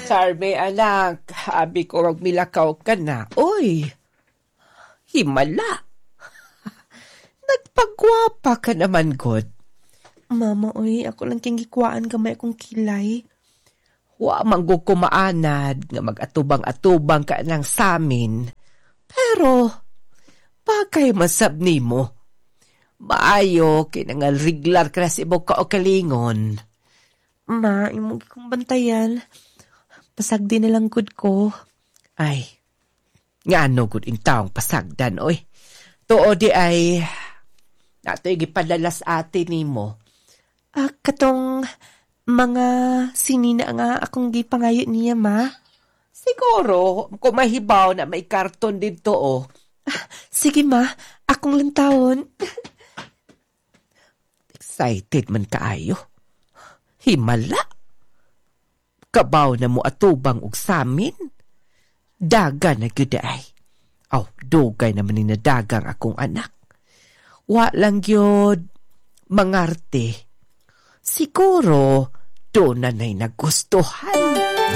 Charme, anak. Abi ko wag milakaw ka na. Uy, himala. Nagpagwapa ka naman, God. Mama, oy, ako lang kang gikwaan kamay akong kilay. Wa manggug kumaanad nga mag-atubang-atubang ka ng samin. Pero, bagay masab nimo. Maayo, kinangal riglar ka na si ibog ka o kalingon. Ma, imong kong bantayan. Pasagdi na lang good ko. Ay, nga ano gud in taong pasagdan, oy. Tuo di ay, nato'y gipadalas ate nimo. Katong mga sinina nga akong gipangayo niya, ma. Siguro, kung mahibaw na may karton dito, oh. Sige, ma. Akong lantawon. Excited man kaayo. Himala. Kabaw na mo atubang og samin. Daga na gyud ay. Aw, dugay naman ni nadagang akong anak. Wa lang gyud mangarte. Siguro, doon na na'y nagustuhan.